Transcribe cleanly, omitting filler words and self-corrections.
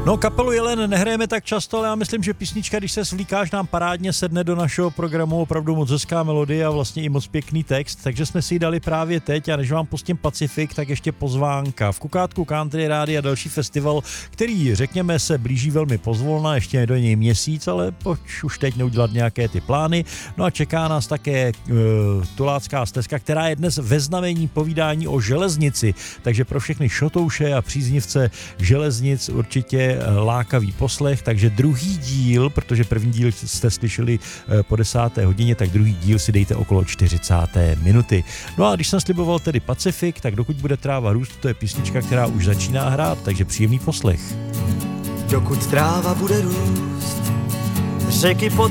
No, kapelu Jelen nehrajeme tak často, ale já myslím, že písnička, když se svlíkáš, nám parádně sedne do našeho programu, opravdu moc hezká melodie a vlastně i moc pěkný text, takže jsme si ji dali právě teď a než vám pustím Pacifik, tak ještě pozvánka. V Kukátku Country Rádia další festival, který, řekněme, se blíží velmi pozvolna, ještě do něj měsíc, ale pojď už teď neudělat nějaké ty plány. No a čeká nás také Tulácká stezka, která je dnes ve znamení povídání o železnici, takže pro všechny šotouše a příznivce železnic určitě lákavý poslech, takže druhý díl, protože první díl jste slyšeli po 10. hodině, tak druhý díl si dejte okolo 40. minuty. No a když jsem sliboval tedy Pacifik, tak dokud bude tráva růst, to je písnička, která už začíná hrát, takže příjemný poslech. Dokud tráva bude růst, řeky pod